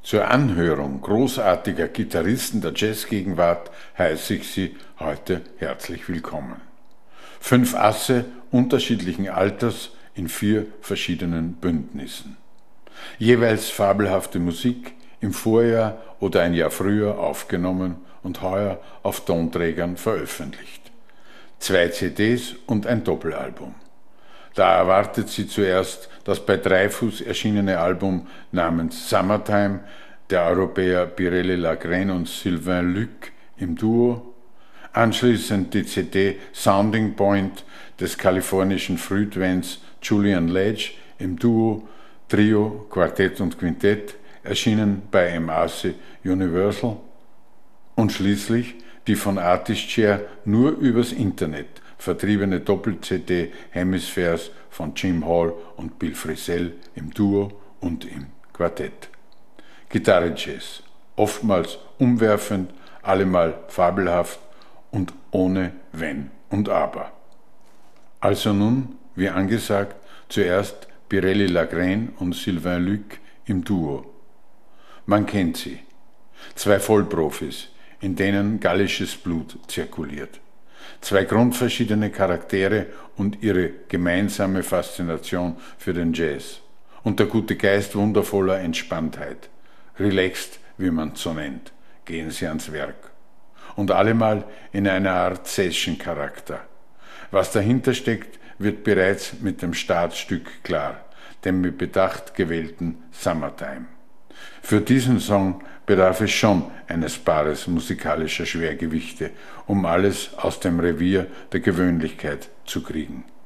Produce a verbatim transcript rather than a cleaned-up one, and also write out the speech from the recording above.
Zur Anhörung großartiger Gitarristen der Jazzgegenwart heiße ich Sie heute herzlich willkommen. Fünf Asse unterschiedlichen Alters in vier verschiedenen Bündnissen. Jeweils fabelhafte Musik, im Vorjahr oder ein Jahr früher aufgenommen und heuer auf Tonträgern veröffentlicht. Zwei C Ds und ein Doppelalbum. Da erwartet Sie zuerst das bei Dreifuß erschienene Album namens Summertime der Europäer Pirelli Lagrène und Sylvain Luc im Duo, anschließend die C D Sounding Point des kalifornischen Frühtvents Julian Lage im Duo, Trio, Quartett und Quintett, erschienen bei M A C I Universal, und schließlich die von Artist Share nur übers Internet vertriebene Doppel-C D Hemispheres von Jim Hall und Bill Frisell im Duo und im Quartett. Gitarre-Jazz, oftmals umwerfend, allemal fabelhaft und ohne Wenn und Aber. Also nun, wie angesagt, zuerst Pirelli Lagrène und Sylvain Luc im Duo. Man kennt sie, zwei Vollprofis, in denen gallisches Blut zirkuliert. Zwei grundverschiedene Charaktere und ihre gemeinsame Faszination für den Jazz. Und der gute Geist wundervoller Entspanntheit. Relaxed, wie man es so nennt, gehen sie ans Werk. Und allemal in einer Art Session-Charakter. Was dahinter steckt, wird bereits mit dem Startstück klar, dem mit Bedacht gewählten Summertime. Für diesen Song bedarf es schon eines Paares musikalischer Schwergewichte, um alles aus dem Revier der Gewöhnlichkeit zu kriegen.